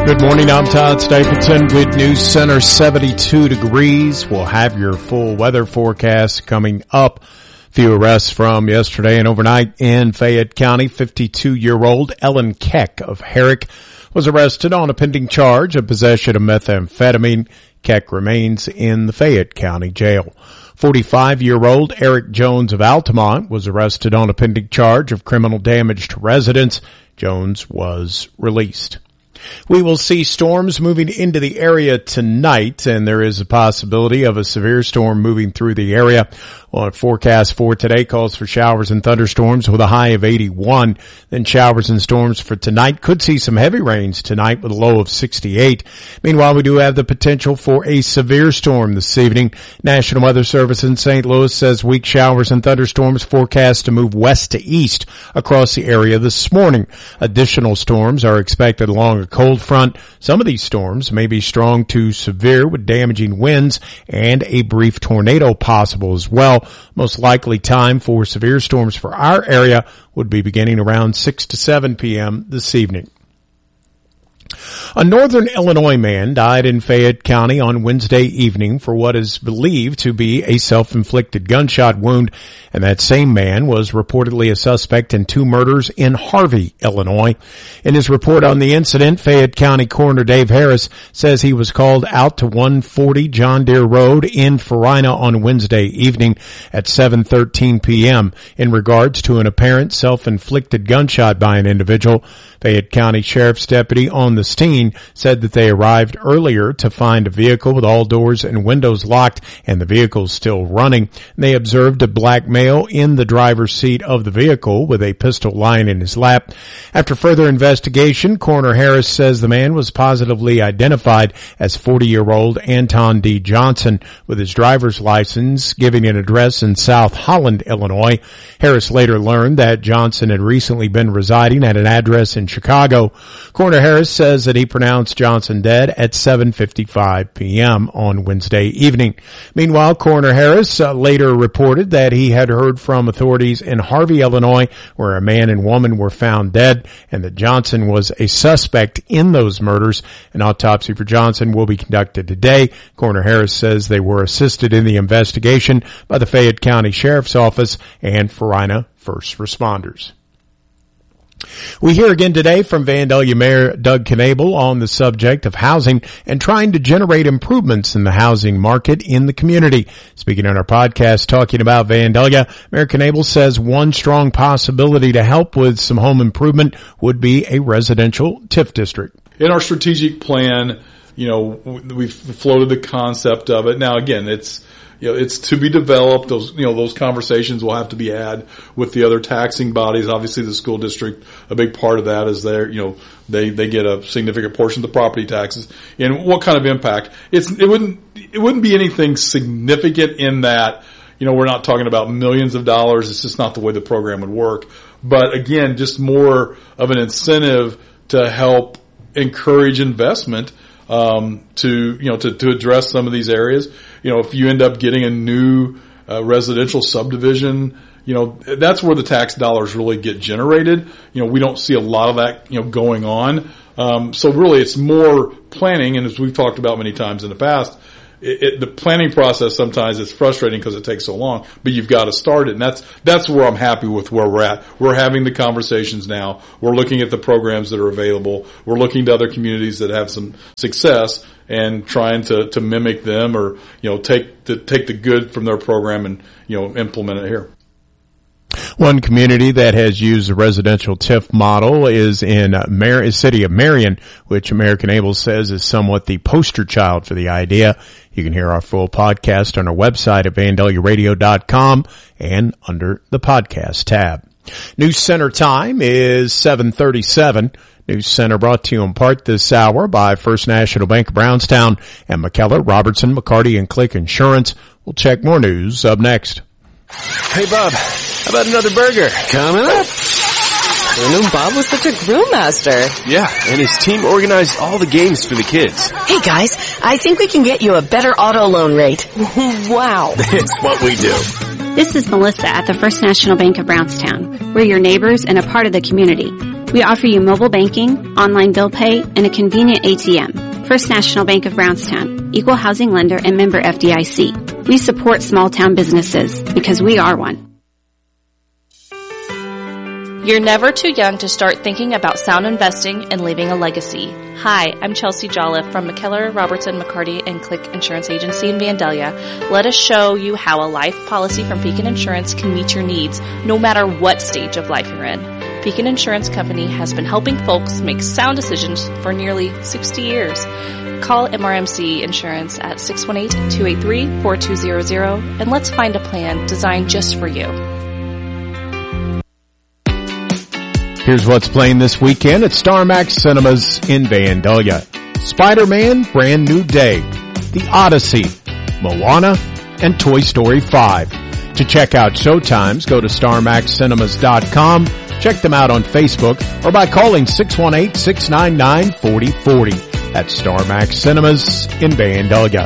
Good morning, I'm Todd Stapleton with News Center. 72 degrees. We'll have your full weather forecast coming up. Few arrests from yesterday and overnight in Fayette County. 52-year-old Ellen Keck of Herrick was arrested on a pending charge of possession of methamphetamine. Keck remains in the Fayette County Jail. 45-year-old Eric Jones of Altamont was arrested on a pending charge of criminal damage to residents. Jones was released. We will see storms moving into the area tonight, and there is a possibility of a severe storm moving through the area. Well, forecast for today calls for showers and thunderstorms with a high of 81. Then showers and storms for tonight. Could see some heavy rains tonight with a low of 68. Meanwhile, we do have the potential for a severe storm this evening. National Weather Service in St. Louis says weak showers and thunderstorms forecast to move west to east across the area this morning. Additional storms are expected along a cold front. Some of these storms may be strong to severe with damaging winds and a brief tornado possible as well. Most likely time for severe storms for our area would be beginning around 6 to 7 p.m. this evening. A northern Illinois man died in Fayette County on Wednesday evening for what is believed to be a self-inflicted gunshot wound, and that same man was reportedly a suspect in 2 murders in Harvey, Illinois. In his report on the incident, Fayette County Coroner Dave Harris says he was called out to 140 John Deere Road in Farina on Wednesday evening at 7:13 p.m. in regards to an apparent self-inflicted gunshot by an individual. Fayette County Sheriff's deputy on the scene said that they arrived earlier to find a vehicle with all doors and windows locked and the vehicle still running. They observed a black male in the driver's seat of the vehicle with a pistol lying in his lap. After further investigation, Coroner Harris says the man was positively identified as 40-year-old Anton D. Johnson with his driver's license giving an address in South Holland, Illinois. Harris later learned that Johnson had recently been residing at an address in Chicago. Coroner Harris says that he pronounced Johnson dead at 7:55 p.m. on Wednesday evening. Meanwhile, Coroner Harris later reported that he had heard from authorities in Harvey, Illinois, where a man and woman were found dead, and that Johnson was a suspect in those murders. An autopsy for Johnson will be conducted today. Coroner Harris says they were assisted in the investigation by the Fayette County Sheriff's Office and Farina first responders. We hear again today from Vandalia Mayor Doug Knable on the subject of housing and trying to generate improvements in the housing market in the community. Speaking on our podcast talking about Vandalia, Mayor Knable says one strong possibility to help with some home improvement would be a residential TIF district. In our strategic plan, we've floated the concept of it. Now again, it's to be developed. Those conversations will have to be had with the other taxing bodies. Obviously, the school district, a big part of that is they get a significant portion of the property taxes. And what kind of impact? It wouldn't be anything significant in that, we're not talking about millions of dollars. It's just not the way the program would work. But again, just more of an incentive to help encourage investment to address some of these areas. If you end up getting a new residential subdivision, that's where the tax dollars really get generated. We don't see a lot of that, going on. So really it's more planning, and as we've talked about many times in the past, the planning process sometimes is frustrating because it takes so long, but you've got to start it. And that's where I'm happy with where we're at. We're having the conversations now. We're looking at the programs that are available. We're looking to other communities that have some success and trying to mimic them or, take the good from their program and, implement it here. One community that has used the residential TIF model is in city of Marion, which Mayor Knable says is somewhat the poster child for the idea. You can hear our full podcast on our website at VandaliaRadio.com and under the podcast tab. News Center time is 7:37. News Center brought to you in part this hour by First National Bank of Brownstown and McKellar, Robertson, McCarty, and Click Insurance. We'll check more news up next. Hey, Bob, how about another burger? Coming up. I knew Bob was such a grill master. Yeah, and his team organized all the games for the kids. Hey, guys, I think we can get you a better auto loan rate. Wow. It's what we do. This is Melissa at the First National Bank of Brownstown. We're your neighbors and a part of the community. We offer you mobile banking, online bill pay, and a convenient ATM. First National Bank of Brownstown, equal housing lender and member FDIC. We support small town businesses because we are one. You're never too young to start thinking about sound investing and leaving a legacy. Hi, I'm Chelsea Jolliffe from McKellar, Robertson, McCarty, and Click Insurance Agency in Vandalia. Let us show you how a life policy from Pekin Insurance can meet your needs, no matter what stage of life you're in. Pekin Insurance Company has been helping folks make sound decisions for nearly 60 years. Call MRMC Insurance at 618-283-4200 and let's find a plan designed just for you. Here's what's playing this weekend at Star Max Cinemas in Vandalia. Spider-Man, Brand New Day, The Odyssey, Moana, and Toy Story 5. To check out showtimes, go to StarMaxCinemas.com. Check them out on Facebook or by calling 618-699-4040 at Star Max Cinemas in Vandalia.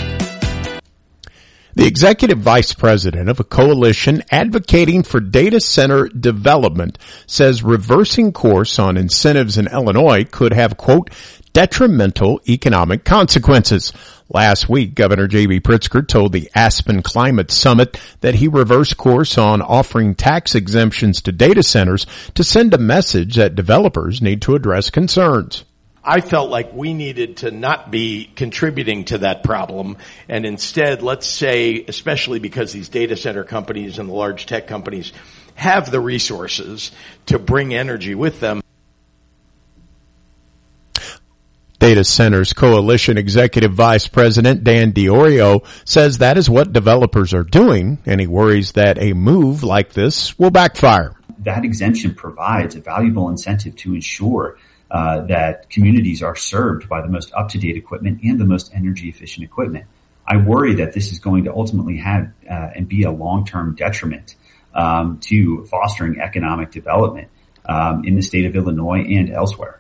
The executive vice president of a coalition advocating for data center development says reversing course on incentives in Illinois could have, quote, detrimental economic consequences. Last week, Governor J.B. Pritzker told the Aspen Climate Summit that he reversed course on offering tax exemptions to data centers to send a message that developers need to address concerns. I felt like we needed to not be contributing to that problem, and instead, let's say, especially because these data center companies and the large tech companies have the resources to bring energy with them. Data Centers Coalition Executive Vice President Dan DiOrio says that is what developers are doing, and he worries that a move like this will backfire. That exemption provides a valuable incentive to ensure that communities are served by the most up-to-date equipment and the most energy-efficient equipment. I worry that this is going to ultimately have and be a long-term detriment to fostering economic development in the state of Illinois and elsewhere.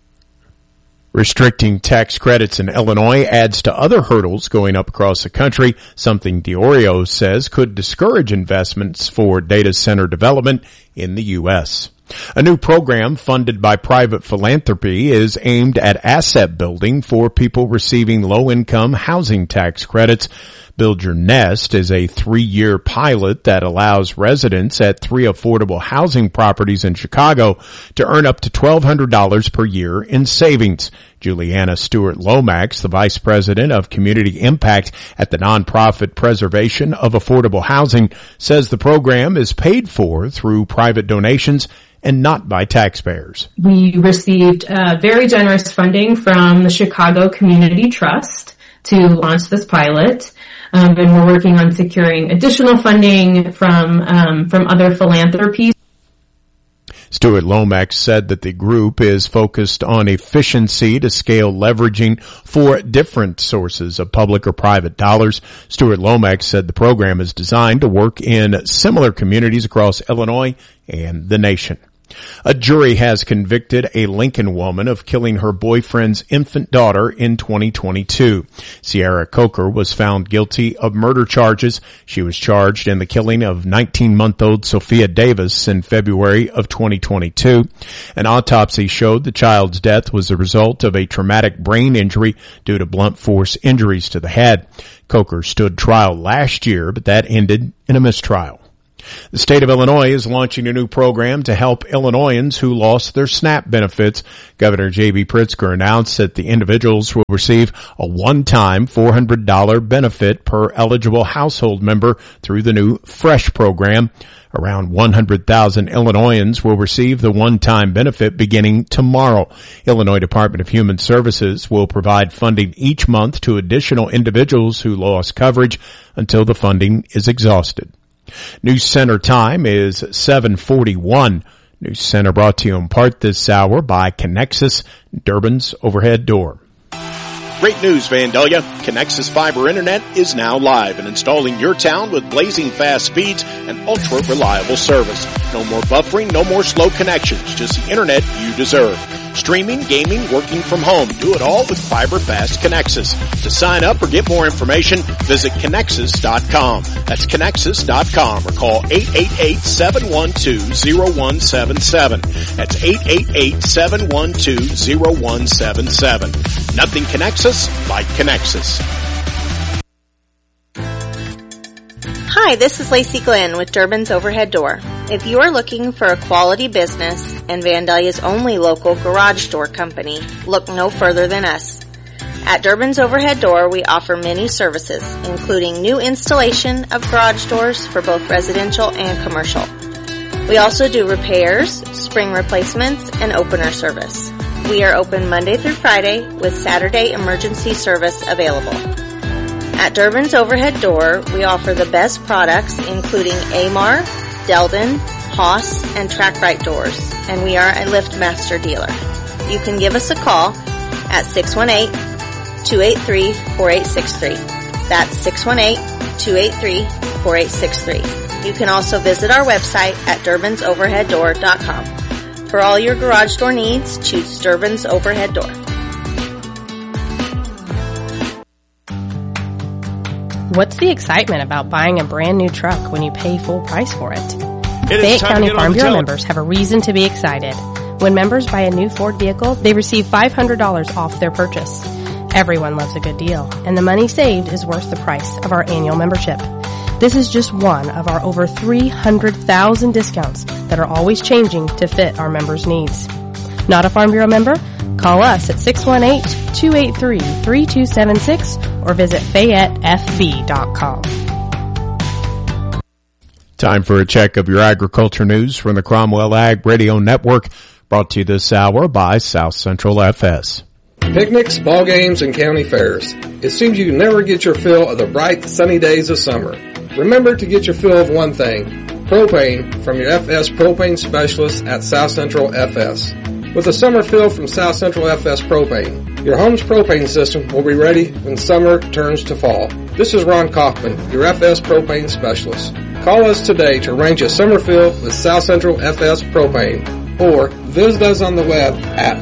Restricting tax credits in Illinois adds to other hurdles going up across the country, something DiOrio says could discourage investments for data center development in the U.S. A new program funded by private philanthropy is aimed at asset building for people receiving low-income housing tax credits. Build Your Nest is a 3-year pilot that allows residents at 3 affordable housing properties in Chicago to earn up to $1,200 per year in savings. Juliana Stewart-Lomax, the Vice President of Community Impact at the nonprofit Preservation of Affordable Housing, says the program is paid for through private donations and not by taxpayers. We received very generous funding from the Chicago Community Trust to launch this pilot. And we're working on securing additional funding from other philanthropies. Stewart-Lomax said that the group is focused on efficiency to scale leveraging for different sources of public or private dollars. Stewart-Lomax said the program is designed to work in similar communities across Illinois and the nation. A jury has convicted a Lincoln woman of killing her boyfriend's infant daughter in 2022. Sierra Coker was found guilty of murder charges. She was charged in the killing of 19-month-old Sophia Davis in February of 2022. An autopsy showed the child's death was the result of a traumatic brain injury due to blunt force injuries to the head. Coker stood trial last year, but that ended in a mistrial. The state of Illinois is launching a new program to help Illinoisans who lost their SNAP benefits. Governor J.B. Pritzker announced that the individuals will receive a one-time $400 benefit per eligible household member through the new FRESH program. Around 100,000 Illinoisans will receive the one-time benefit beginning tomorrow. Illinois Department of Human Services will provide funding each month to additional individuals who lost coverage until the funding is exhausted. News Center time is 7:41. News Center brought to you in part this hour by Connexus, Durbin's Overhead Door. Great news, Vandalia. Connexus Fiber Internet is now live and installing your town with blazing fast speeds and ultra-reliable service. No more buffering, no more slow connections, just the internet you deserve. Streaming, gaming, working from home. Do it all with Fiber Fast Connexus. To sign up or get more information, visit Connexus.com. That's Connexus.com or call 888-712-0177. That's 888-712-0177. Nothing connects us like Connexus. Hi, this is Lacey Glenn with Durbin's Overhead Door. If you are looking for a quality business and Vandalia's only local garage door company, look no further than us. At Durbin's Overhead Door, we offer many services, including new installation of garage doors for both residential and commercial. We also do repairs, spring replacements, and opener service. We are open Monday through Friday with Saturday emergency service available. At Durbin's Overhead Door, we offer the best products including Amar, Delden, Haas, and TrackRite doors, and we are a LiftMaster dealer. You can give us a call at 618-283-4863. That's 618-283-4863. You can also visit our website at DurbinsOverheadDoor.com. For all your garage door needs, choose Durbin's Overhead Door. What's the excitement about buying a brand new truck when you pay full price for it? Fayette County Farm Bureau members have a reason to be excited. When members buy a new Ford vehicle, they receive $500 off their purchase. Everyone loves a good deal, and the money saved is worth the price of our annual membership. This is just one of our over 300,000 discounts that are always changing to fit our members' needs. Not a Farm Bureau member? Call us at 618-283-3276 or visit FayetteFB.com. Time for a check of your agriculture news from the Cromwell Ag Radio Network, brought to you this hour by South Central FS. Picnics, ball games, and county fairs. It seems you never get your fill of the bright, sunny days of summer. Remember to get your fill of one thing, propane from your FS propane specialist at South Central FS. With a summer fill from South Central FS Propane, your home's propane system will be ready when summer turns to fall. This is Ron Kaufman, your FS Propane Specialist. Call us today to arrange a summer fill with South Central FS Propane, or visit us on the web at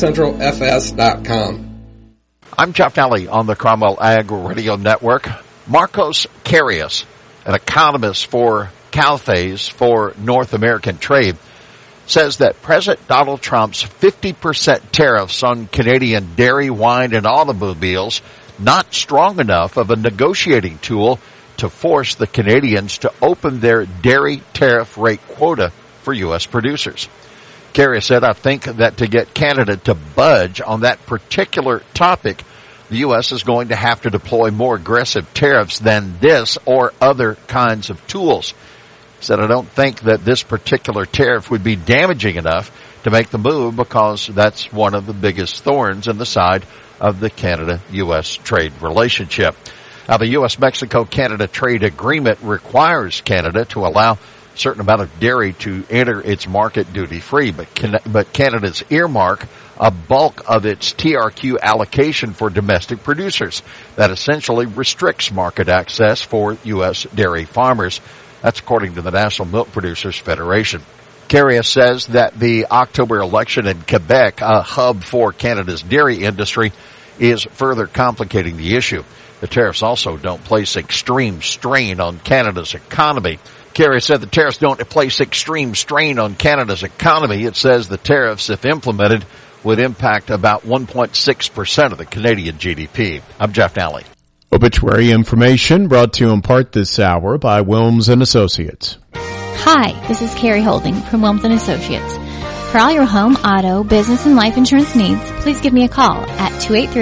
southcentralfs.com. I'm Jeff Nally on the Cromwell Ag Radio Network. Marcos Carias, an economist for CalPhase for North American Trade, says that President Donald Trump's 50% tariffs on Canadian dairy, wine, and automobiles not strong enough of a negotiating tool to force the Canadians to open their dairy tariff rate quota for U.S. producers. Carias said, I think that to get Canada to budge on that particular topic, the U.S. is going to have to deploy more aggressive tariffs than this or other kinds of tools. He said, I don't think that this particular tariff would be damaging enough to make the move because that's one of the biggest thorns in the side of the Canada-U.S. trade relationship. Now, the U.S.-Mexico-Canada trade agreement requires Canada to allow a certain amount of dairy to enter its market duty-free, but Canada's earmark a bulk of its TRQ allocation for domestic producers. That essentially restricts market access for U.S. dairy farmers. That's according to the National Milk Producers Federation. Carias says that the October election in Quebec, a hub for Canada's dairy industry, is further complicating the issue. The tariffs also don't place extreme strain on Canada's economy. Carias said the tariffs don't place extreme strain on Canada's economy. It says the tariffs, if implemented, would impact about 1.6% of the Canadian GDP. I'm Jeff Nally. Obituary information brought to you in part this hour by Wilms & Associates. Hi, this is Carrie Holding from Wilms & Associates. For all your home, auto, business, and life insurance needs, please give me a call at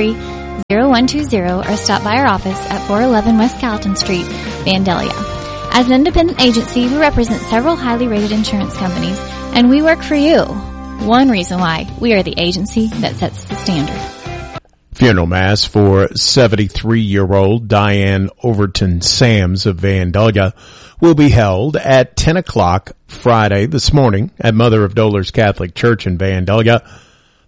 283-0120 or stop by our office at 411 West Carlton Street, Vandalia. As an independent agency, we represent several highly rated insurance companies, and we work for you. One reason why we are the agency that sets the standard. Funeral mass for 73-year-old Diane Overton Sams of Vandalia will be held at 10 o'clock Friday this morning at Mother of Dolors Catholic Church in Vandalia.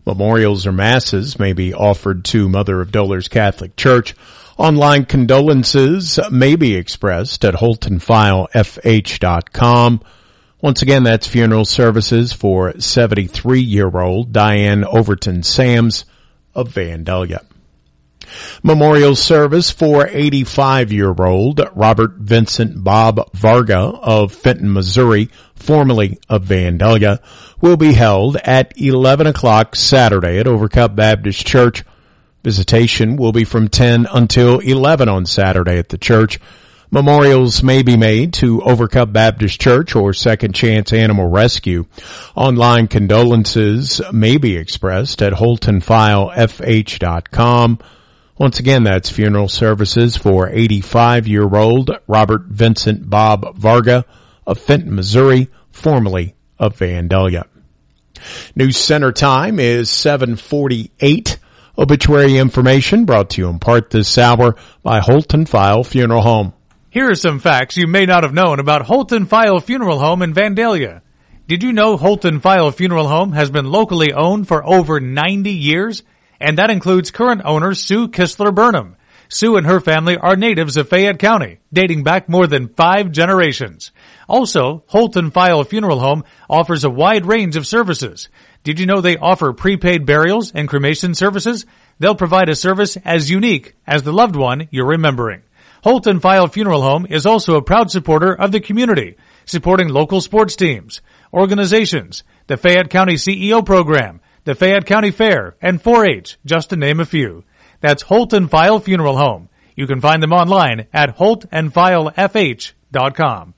Memorials or masses may be offered to Mother of Dolours Catholic Church. Online condolences may be expressed at HoltonFileFH.com. Once again, that's funeral services for 73-year-old Diane Overton Sams of Vandalia. Memorial service for 85-year-old Robert Vincent Bob Varga of Fenton, Missouri, formerly of Vandalia, will be held at 11 o'clock Saturday at Overcup Baptist Church. Visitation will be from 10 until 11 on Saturday at the church. Memorials may be made to Overcup Baptist Church or Second Chance Animal Rescue. Online condolences may be expressed at HoltonFileFH.com. Once again, that's funeral services for 85-year-old Robert Vincent Bob Varga of Fenton, Missouri, formerly of Vandalia. News Center time is 7:48. Obituary information brought to you in part this hour by Holton File Funeral Home. Here are some facts you may not have known about Holton File Funeral Home in Vandalia. Did you know Holton File Funeral Home has been locally owned for over 90 years? And that includes current owner Sue Kistler Burnham. Sue and her family are natives of Fayette County, dating back more than 5 generations. Also, Holton File Funeral Home offers a wide range of services. Did you know they offer prepaid burials and cremation services? They'll provide a service as unique as the loved one you're remembering. Holton File Funeral Home is also a proud supporter of the community, supporting local sports teams, organizations, the Fayette County CEO program, the Fayette County Fair, and 4-H, just to name a few. That's Holton File Funeral Home. You can find them online at HoltonFileFH.com.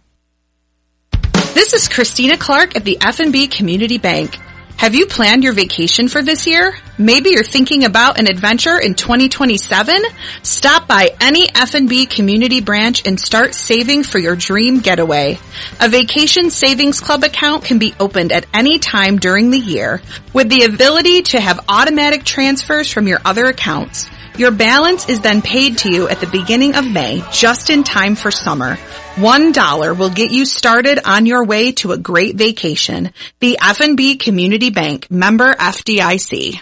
This is Christina Clark at the F&B Community Bank. Have you planned your vacation for this year? Maybe you're thinking about an adventure in 2027? Stop by any F&B community branch and start saving for your dream getaway. A vacation savings club account can be opened at any time during the year with the ability to have automatic transfers from your other accounts. Your balance is then paid to you at the beginning of May, just in time for summer. $1 will get you started on your way to a great vacation. The F&B Community Bank, member FDIC.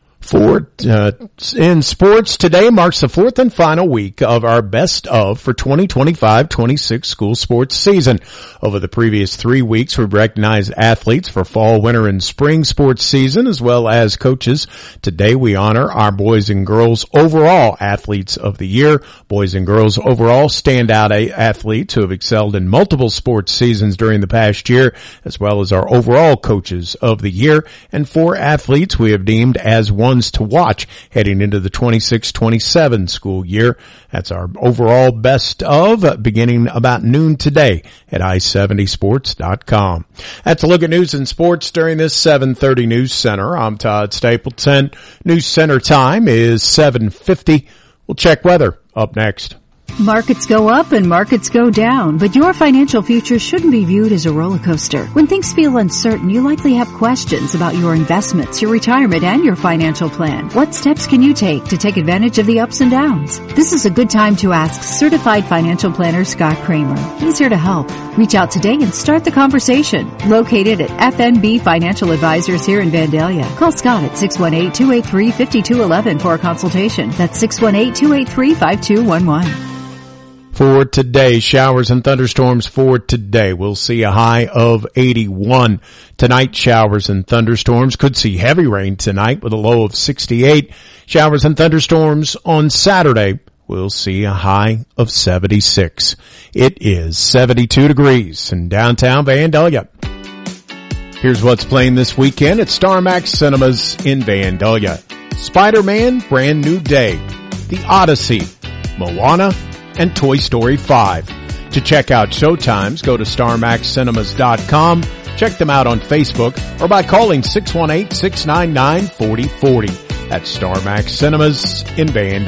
In sports, today marks the 4th and final week of our best of for 2025-26 school sports season. Over the previous 3 weeks, we've recognized athletes for fall, winter, and spring sports season, as well as coaches. Today, we honor our boys and girls overall athletes of the year. Boys and girls overall standout athletes who have excelled in multiple sports seasons during the past year, as well as our overall coaches of the year. And 4 athletes we have deemed as ones to watch heading into the 26-27 school year. That's our overall best of, beginning about noon today at i70sports.com. That's a look at news and sports during this 7:30 News Center. I'm Todd Stapleton. News Center time is 7:50. We'll check weather up next. Markets go up and markets go down, but your financial future shouldn't be viewed as a roller coaster. When things feel uncertain, you likely have questions about your investments, your retirement, and your financial plan. What steps can you take to take advantage of the ups and downs? This is a good time to ask Certified Financial Planner Scott Kramer. He's here to help. Reach out today and start the conversation. Located at FNB Financial Advisors here in Vandalia. Call Scott at 618-283-5211 for a consultation. That's 618-283-5211. For today, showers and thunderstorms for today. We'll see a high of 81. Tonight, showers and thunderstorms. Could see heavy rain tonight with a low of 68. Showers and thunderstorms on Saturday. We'll see a high of 76. It is 72 degrees in downtown Vandalia. Here's what's playing this weekend at Star Max Cinemas in Vandalia. Spider-Man, Brand New Day, The Odyssey, Moana, and Toy Story 5. To check out showtimes, go to StarMaxCinemas.com. Check them out on Facebook or by calling 618-699-4040. That's Star Max Cinemas in Vandalia.